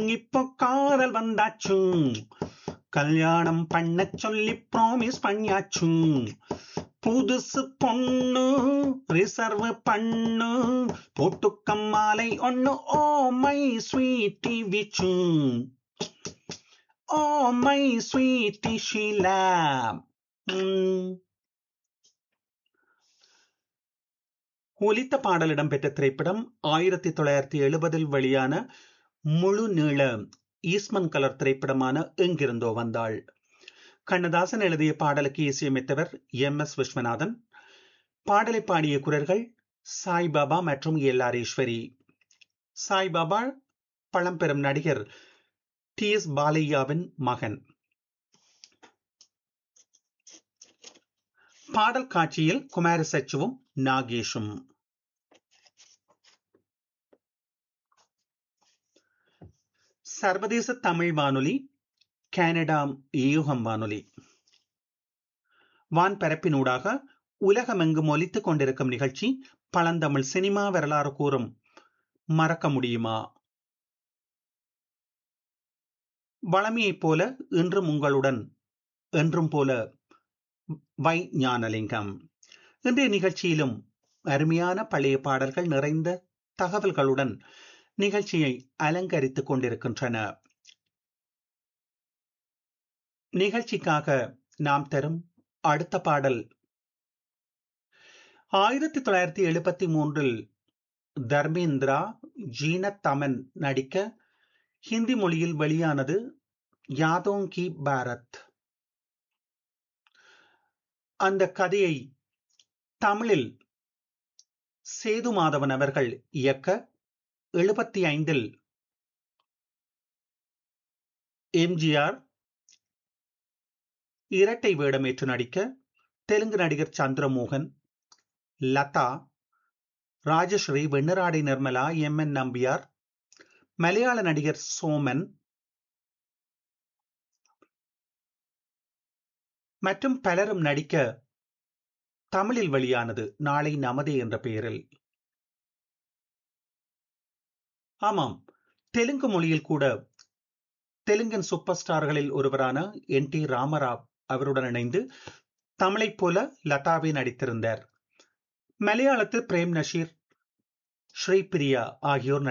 இப்போ காதல் வந்தாச்சு, கல்யாணம் பண்ண சொல்லி ப்ராமிஸ் பண்ணியாச்சு. புதுசு பொண்ணு ரிசர்வ் பண்ணு, போட்டுக்கம் மாலை ஒண்ணு. Oh my sweetie Vichu, oh my sweetie Sheila. ஒலித்த பாடல் இடம்பெற்ற திரைப்படம் 1970 வெளியான முழு நீள ஈஸ்மன் கலர் திரைப்படமான எங்கிருந்தோ வந்தாள். கண்ணதாசன் எழுதிய பாடலுக்கு இசையமைத்தவர் MS விஸ்வநாதன். பாடலை பாடிய குரல்கள் சாய்பாபா மற்றும் LR ஈஸ்வரி. சாய்பாபா பழம்பெரும் நடிகர் TS பாலையாவின் மகன். பாடல் காட்சியில் குமார சச்சுவும் நாகேஷும். சர்வதேச தமிழ் வானொலி, கனடா யூகம் வானொலி. வான்பரப்பினூடாக உலகமெங்கும் ஒலித்துக் கொண்டிருக்கும் நிகழ்ச்சி பழந்தமிழ் சினிமா வரலாறு கூறும் மறக்க முடியுமா. வளமையைப் போல இன்றும் உங்களுடன் என்றும் போல வை ஞானலிங்கம். இன்றைய நிகழ்ச்சியிலும் அருமையான பழைய பாடல்கள் நிறைந்த தகவல்களுடன் நிகழ்ச்சியை அலங்கரித்துக் கொண்டிருக்கின்றன. நிகழ்ச்சிக்காக நாம் தரும் அடுத்த பாடல் 1973 தர்மேந்திரா, ஜீனத் அமன் நடிக்க ஹிந்தி மொழியில் வெளியானது யாதோं கி பாரத். அந்த கதையை தமிழில் சேது மாதவன் அவர்கள் இயக்க 75 எம்ஜிஆர் இரட்டை வேடமேற்று நடிக்க தெலுங்கு நடிகர் சந்திரமோகன், லதா, ராஜஸ்ரீ, வெண்ணிராடை நிர்மலா, MN நம்பியார், மலையாள நடிகர் சோமன் மற்றும் பலரும் நடிக்க தமிழில் வெளியானது நாளை நமதே என்ற பெயரில். ஆமாம், தெலுங்கு மொழியில் கூட தெலுங்கின் சூப்பர் ஸ்டார்களில் ஒருவரான NT ராமராவ் அவருடன் இணைந்து தமிழைப் போல லதாவே நடித்திருந்தார். மலையாளத்தில் பிரேம் நசீர், ஸ்ரீபிரியா ஆகியோர்